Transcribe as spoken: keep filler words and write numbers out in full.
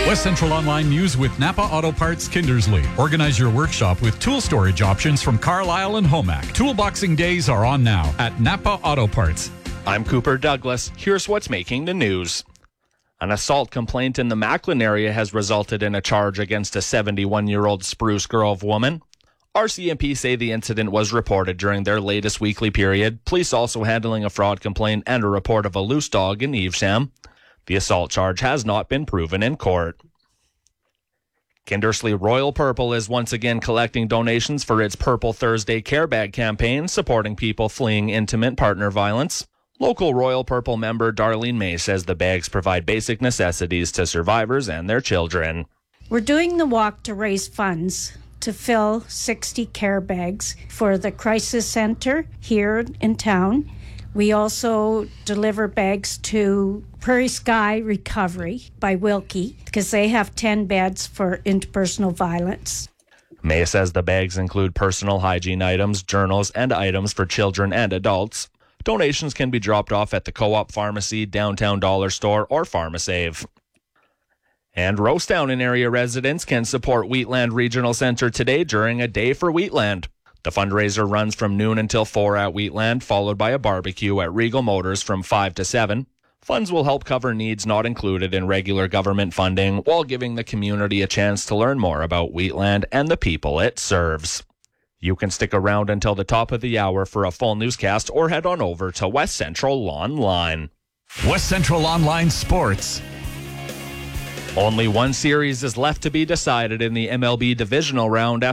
West Central Online News with Napa Auto Parts Kindersley. Organize your workshop with tool storage options from Carlisle and Homac. Toolboxing days are on now at Napa Auto Parts. I'm Cooper Douglas. Here's what's making the news. An assault complaint in the Macklin area has resulted in a charge against a seventy-one-year-old Spruce Grove woman. R C M P say the incident was reported during their latest weekly period. Police also handling a fraud complaint and a report of a loose dog in Evesham. The assault charge has not been proven in court. Kindersley Royal Purple is once again collecting donations for its Purple Thursday Care Bag campaign, supporting people fleeing intimate partner violence. Local Royal Purple member Darlene May says the bags provide basic necessities to survivors and their children. We're doing the walk to raise funds to fill sixty care bags for the crisis center here in town. We also deliver bags to Prairie Sky Recovery by Wilkie because they have ten beds for interpersonal violence. May says the bags include personal hygiene items, journals, and items for children and adults. Donations can be dropped off at the Co-op Pharmacy, Downtown Dollar Store, or PharmaSave. And Rosedown and area residents can support Wheatland Regional Centre today during a Day for Wheatland. The fundraiser runs from noon until four at Wheatland, followed by a barbecue at Regal Motors from five to seven. Funds will help cover needs not included in regular government funding, while giving the community a chance to learn more about Wheatland and the people it serves. You can stick around until the top of the hour for a full newscast or head on over to West Central Online. West Central Online Sports. Only one series is left to be decided in the M L B divisional round after